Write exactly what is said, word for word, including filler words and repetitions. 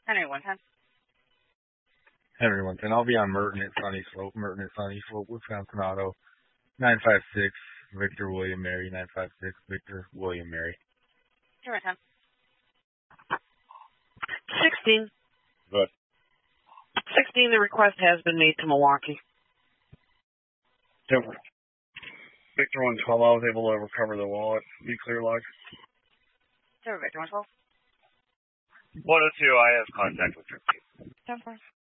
Henry one ten. Henry one ten. I'll be on Merton at Sunny Slope. Merton at Sunny Slope, Wisconsin Auto. nine five six, Victor William Mary. nine five six, Victor William Mary. Henry ten. sixteen. Good. sixteen, the request has been made to Milwaukee. Denver. Victor one twelve, I was able to recover the wallet. Be clear, log. Denver, Victor one twelve. one oh two, I have contact with Trixie. Denver.